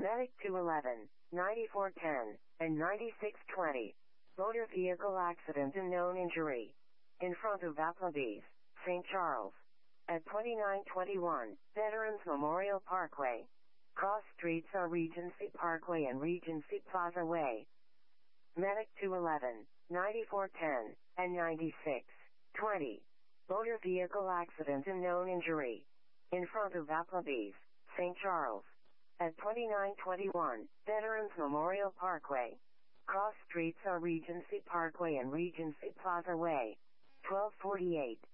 Medic 211, 9410, and 9620. Motor vehicle accident and known injury. In front of Applebee's, St. Charles. At 2921, Veterans Memorial Parkway. Cross streets are Regency Parkway and Regency Plaza Way. Medic 211, 9410, and 9620. Motor vehicle accident and known injury. In front of Applebee's, St. Charles. At 2921, Veterans Memorial Parkway. Cross streets are Regency Parkway and Regency Plaza Way. 1248.